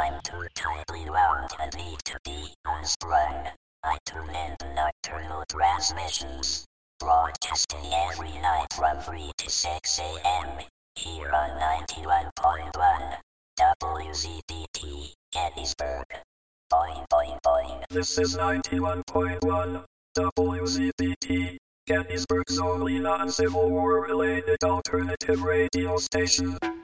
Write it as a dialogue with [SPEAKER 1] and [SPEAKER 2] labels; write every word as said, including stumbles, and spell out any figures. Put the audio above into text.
[SPEAKER 1] I'm too tightly wound and need to be unsprung. I tune in to nocturnal transmissions, broadcasting every night from three to six a m here on ninety-one point one W Z B T, Gettysburg. Boing, boing, boing.
[SPEAKER 2] This is ninety-one point one W Z B T, Gettysburg's only non-Civil War related alternative radio station.